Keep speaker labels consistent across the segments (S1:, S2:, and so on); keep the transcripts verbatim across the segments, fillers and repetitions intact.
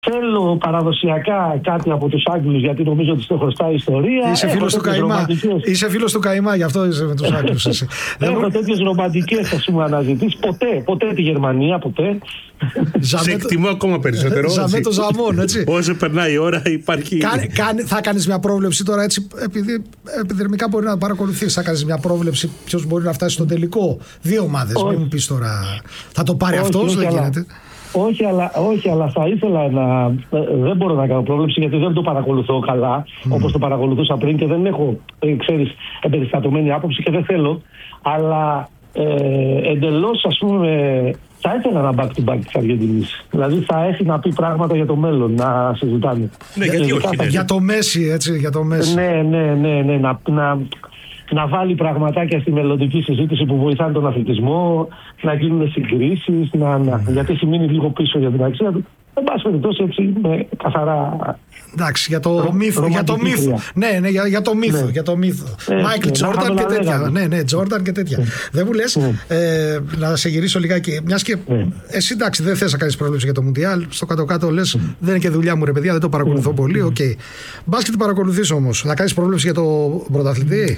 S1: Θέλω παραδοσιακά κάτι από τους Άγγλους, γιατί νομίζω ότι στο χρωστάει η ιστορία.
S2: Είσαι φίλος του Καϊμά. Είσαι φίλος του Καϊμά, γι' αυτό είσαι με τους Άγγλους. Εσύ.
S1: Έχω τέτοιες ρομαντικές, θα σου αναζητήσεις. Ποτέ, ποτέ τη Γερμανία, ποτέ.
S3: Σε εκτιμώ ακόμα περισσότερο.
S2: Ζαμέ το Ζαμόν, έτσι.
S3: Όσο περνάει η ώρα υπάρχει...
S2: Κάνε, κάνε, θα κάνεις μια πρόβλεψη τώρα, έτσι, επειδή επιδερμικά μπορεί να παρακολουθείς, θα κάνεις μια πρόβλεψη ποιος μπορεί να φτάσει στο τελικό. Δύο ομάδες, μην μου πεις τώρα. Θα το πάρει αυτός, δεν γίνεται.
S1: Όχι αλλά, όχι, αλλά θα ήθελα να. Δεν μπορώ να κάνω πρόβλεψη γιατί δεν το παρακολουθώ καλά mm. όπως το παρακολουθούσα πριν και δεν έχω, ξέρεις, εμπεριστατωμένη άποψη και δεν θέλω. Αλλά ε, εντελώς, ας πούμε, θα ήθελα ένα back-to-back της Αργεντινής. Δηλαδή θα έχει να πει πράγματα για το μέλλον, να συζητάνε.
S3: Ναι, για, γιατί όχι,
S2: ναι. Για το Μέση, έτσι, για το Μέση.
S1: Ναι, ναι, ναι, ναι, να, να, να βάλει πραγματάκια στη μελλοντική συζήτηση που βοηθάνε τον αθλητισμό, να γίνουν συγκρίσεις, να, να, γιατί έχει μείνει λίγο πίσω για την αξία του. Εν πάση περιπτώσει, έτσι, με καθαρά.
S2: Εντάξει, για το Ρο, μύθο. Για το μύθο. Ναι, ναι, για, για το μύθο. Ναι. Για το μύθο. Μάικλ ναι, Τζόρνταν και τέτοια. Ναι, ναι, Τζόρνταν και τέτοια. Ναι. Δεν μου λες, ναι. ε, να σε γυρίσω λιγάκι. Μιας και ναι. εσύ, εντάξει, δεν θες να κάνεις πρόβλεψη για το Μουντιάλ. Στο κάτω-κάτω λες, ναι. δεν είναι και δουλειά μου, ρε παιδιά, δεν το παρακολουθώ ναι. πολύ. Οκ. Okay. Μπάσκετ παρακολουθείς όμως. Να κάνεις πρόβλεψη για το πρωταθλητή.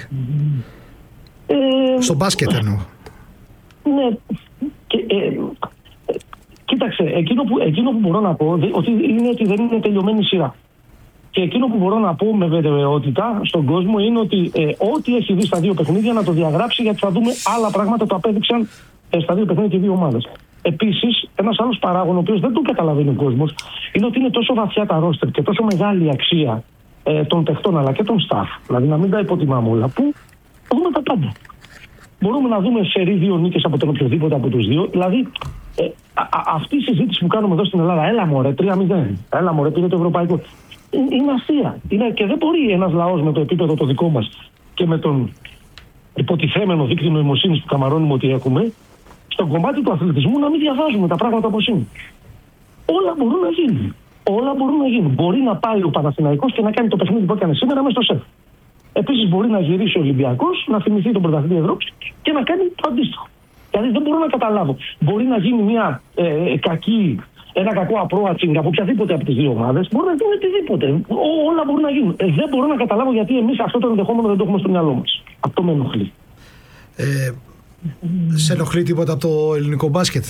S2: Ε, Στο μπάσκετ εννοώ.
S1: Ναι. Και, ε, κοίταξε, εκείνο που, εκείνο που μπορώ να πω ότι είναι ότι δεν είναι τελειωμένη σειρά. Και εκείνο που μπορώ να πω με βεβαιότητα στον κόσμο είναι ότι ε, ό,τι έχει δει στα δύο παιχνίδια να το διαγράψει, γιατί θα δούμε άλλα πράγματα που απέδειξαν ε, στα δύο παιχνίδια και δύο ομάδες. Επίσης, ένας άλλος παράγων, ο οποίος δεν τον καταλαβαίνει ο κόσμος, είναι ότι είναι τόσο βαθιά τα ρόστερ και τόσο μεγάλη αξία ε, των παιχτών αλλά και των staff. Δηλαδή να μην τα υποτιμάμε όλα, που δούμε τα πάντα. Μπορούμε να δούμε σερί δύο νίκες από τον οποιοδήποτε από τους δύο. Δηλαδή, ε, α, α, αυτή η συζήτηση που κάνουμε εδώ στην Ελλάδα, έλα μωρέ, τρία μηδέν, έλα μωρέ, πήρε το ευρωπαϊκό. Είναι, είναι αστεία. Είναι, και δεν μπορεί ένας λαός με το επίπεδο το δικό μας και με τον υποτιθέμενο δίκτυο νοημοσύνης που καμαρώνουμε ότι έχουμε, στον κομμάτι του αθλητισμού να μην διαβάζουμε τα πράγματα όπως είναι. Όλα μπορούν να γίνουν. Όλα μπορούν να γίνουν. Μπορεί να πάει ο Παναθηναϊκός και να κάνει το παιχνίδι που έκανε σήμερα μέσα στο σεφ. Επίσης, μπορεί να γυρίσει ο Ολυμπιακός, να θυμηθεί τον πρωταθλητή Ευρώπης και να κάνει το αντίστοιχο. Δηλαδή, δεν μπορώ να καταλάβω. Μπορεί να γίνει μια ε, κακή, ένα κακό approaching από οποιαδήποτε από τις δύο ομάδες. Μπορεί να γίνει οτιδήποτε. Ό, όλα μπορούν να γίνουν. Ε, δεν μπορώ να καταλάβω γιατί εμείς αυτό το ενδεχόμενο δεν το έχουμε στο μυαλό μας. Αυτό με ενοχλεί. Ε,
S2: σε ενοχλεί τίποτα από το ελληνικό μπάσκετ?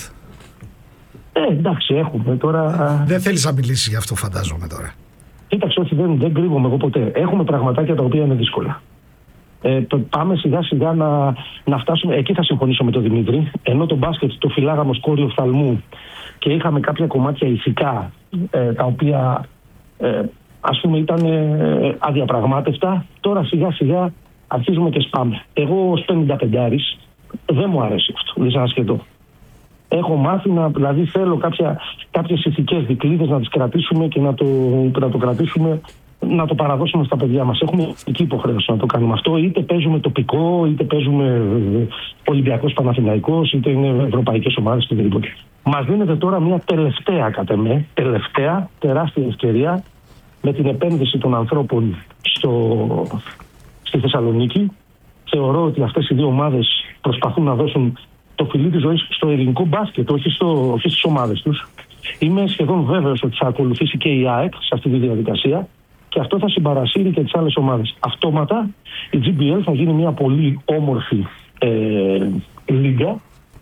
S1: Ε, εντάξει, έχουμε τώρα.
S2: Δεν θέλεις να μιλήσεις γι' αυτό, φαντάζομαι τώρα.
S1: Κοίταξε, όχι, δεν, δεν κρύβομαι εγώ ποτέ. Έχουμε πραγματάκια τα οποία είναι δύσκολα. Ε, το, πάμε σιγά σιγά να, να φτάσουμε. Εκεί θα συμφωνήσω με τον Δημήτρη. Ενώ το μπάσκετ το φυλάγαμε ως κόριο φθαλμού και είχαμε κάποια κομμάτια ηθικά ε, τα οποία ε, ας πούμε ήταν ε, αδιαπραγμάτευτα. Τώρα σιγά σιγά αρχίζουμε και σπάμε. Εγώ ως πενηνταπεντάρης δεν μου αρέσει αυτό. Δυσανασχετό. Έχω μάθει να, δηλαδή θέλω κάποια, κάποιες ηθικές δικλείδες να τις κρατήσουμε και να το, να το κρατήσουμε, να το παραδώσουμε στα παιδιά μας. Έχουμε ηθική υποχρέωση να το κάνουμε αυτό, είτε παίζουμε τοπικό, είτε παίζουμε Ολυμπιακός Παναθηναϊκός, είτε είναι ευρωπαϊκές ομάδες, οτιδήποτε. Μας δίνεται τώρα μια τελευταία, κατ' εμέ, τελευταία τεράστια ευκαιρία με την επένδυση των ανθρώπων στο, στη Θεσσαλονίκη. Θεωρώ ότι αυτές οι δύο ομάδες προσπαθούν να δώσουν το φιλί της ζωής στο ελληνικό μπάσκετ, όχι, στο, όχι στις ομάδες τους. Είμαι σχεδόν βέβαιος ότι θα ακολουθήσει και η ΑΕΚ σε αυτή τη διαδικασία και αυτό θα συμπαρασύρει και τις άλλες ομάδες. Αυτόματα η τζι μπι ελ θα γίνει μια πολύ όμορφη ε, λίγα.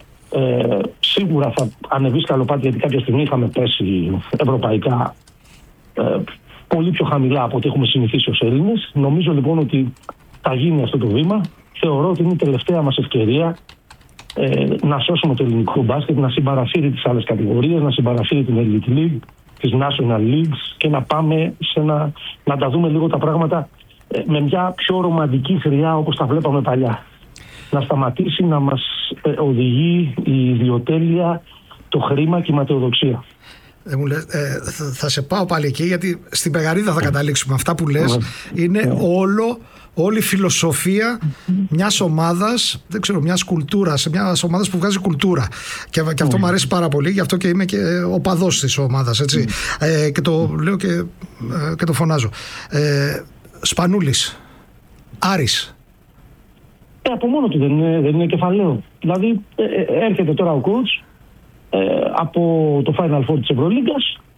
S1: Ε, σίγουρα θα ανεβεί σκαλοπάτι, γιατί κάποια στιγμή είχαμε πέσει ευρωπαϊκά ε, πολύ πιο χαμηλά από ό,τι έχουμε συνηθίσει ως Έλληνες. Νομίζω λοιπόν ότι θα γίνει αυτό το βήμα. Θεωρώ ότι είναι η τελευταία μας ευκαιρία Ε, να σώσουμε το ελληνικό μπάσκετ, να συμπαρασύρει τις άλλες κατηγορίες, να συμπαρασύρει την Elite League, τις National Leagues και να πάμε σε ένα, να τα δούμε λίγο τα πράγματα ε, με μια πιο ρομαντική χρειά όπως τα βλέπαμε παλιά. Να σταματήσει να μας ε, οδηγεί η ιδιοτέλεια, το χρήμα και η ματαιοδοξία.
S2: Ε, μου λες, ε, θα, θα σε πάω πάλι εκεί, γιατί στην Πεγαρίδα θα καταλήξουμε. Αυτά που λες είναι όλο, όλη η φιλοσοφία μιας ομάδας, δεν ξέρω, μιας κουλτούρας, μιας ομάδας που βγάζει κουλτούρα. Και, και αυτό μου αρέσει πάρα πολύ, γι' αυτό και είμαι και οπαδός της ομάδας, έτσι. Ε, και το λέω και, ε, και το φωνάζω. Ε, Σπανούλης, Άρης.
S1: Ε, από μόνο του δεν είναι, δεν είναι κεφαλαίο. Δηλαδή ε, ε, έρχεται τώρα ο coach ε, από το Final Four της Ευρωλίγκας